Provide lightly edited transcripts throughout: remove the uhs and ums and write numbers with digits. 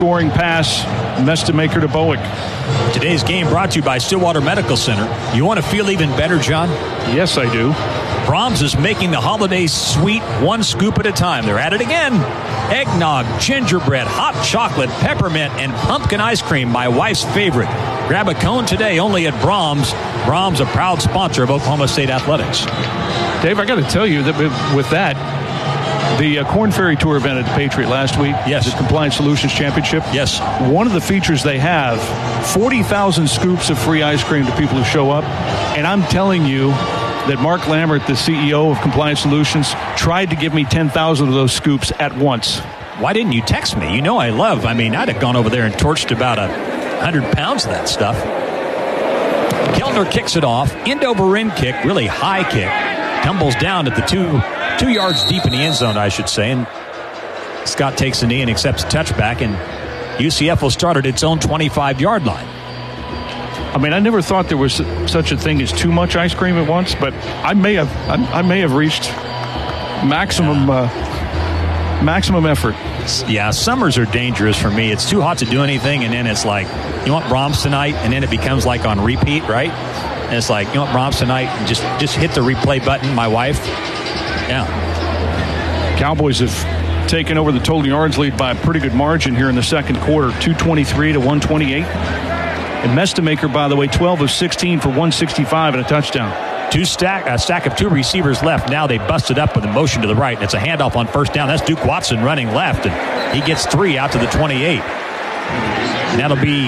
Scoring pass, Mestemaker to Bowick. Today's game brought to you by Stillwater Medical Center. You want to feel even better, John? Yes, I do. Brahms is making the holiday sweet one scoop at a time. They're at it again. Eggnog, gingerbread, hot chocolate, peppermint, and pumpkin ice cream, my wife's favorite. Grab a cone today only at Brahms. Brahms, a proud sponsor of Oklahoma State Athletics. Dave, I got to tell you that with that, the Corn Ferry Tour event at the Patriot last week, yes, the Compliance Solutions Championship, yes, one of the features they have, 40,000 scoops of free ice cream to people who show up. And I'm telling you that Mark Lambert, the CEO of Compliance Solutions, tried to give me 10,000 of those scoops at once. Why didn't you text me? You know I'd have gone over there and torched about 100 pounds of that stuff. Kellner kicks it off. End over end kick, really high kick. Tumbles down at the 2 yards deep in the end zone, I should say. And Scott takes a knee and accepts a touchback. And UCF will start at its own 25-yard line. I mean, I never thought there was such a thing as too much ice cream at once, but I may have reached maximum effort. Yeah, summers are dangerous for me. It's too hot to do anything, and then it's like, you want Brahms tonight, and then it becomes like on repeat, right? And it's like, you want Brahms tonight, and just hit the replay button, my wife. Yeah. Cowboys have taken over the total yards lead by a pretty good margin here in the second quarter, 223 to 128. And Mestemaker, by the way, 12 of 16 for 165 and a touchdown. A stack of 2 receivers left. Now they busted up with a motion to the right. And it's a handoff on first down. That's Duke Watson running left. And he gets 3 out to the 28. And that'll be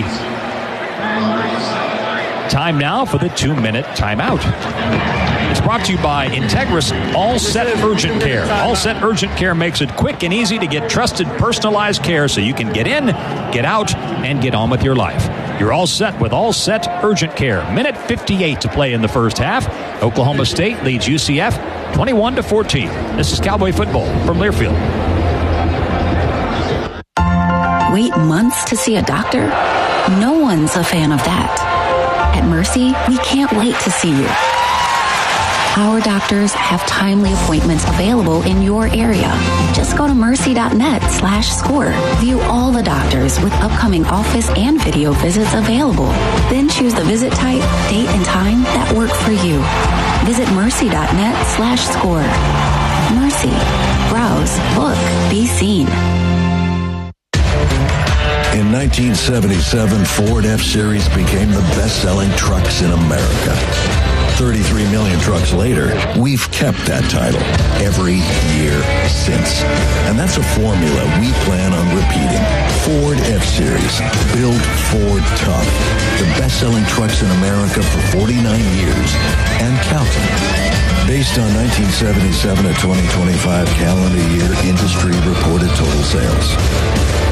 time now for the 2-minute timeout. It's brought to you by Integris All Set Urgent Care. All Set Urgent Care makes it quick and easy to get trusted, personalized care so you can get in, get out, and get on with your life. You're all set with All Set Urgent Care. Minute 58 to play in the first half. Oklahoma State leads UCF 21-14. This is Cowboy football from Learfield. Wait months to see a doctor? No one's a fan of that. At Mercy, we can't wait to see you. Our doctors have timely appointments available in your area. Just go to mercy.net/score. View all the doctors with upcoming office and video visits available. Then choose the visit type, date, and time that work for you. Visit mercy.net/score. Mercy. Browse, look, be seen. In 1977, Ford F-Series became the best-selling trucks in America. 33 million trucks later, we've kept that title every year since. And that's a formula we plan on repeating. Ford F-Series. Build Ford tough. The best-selling trucks in America for 49 years and counting. Based on 1977 to 2025 calendar year industry reported total sales.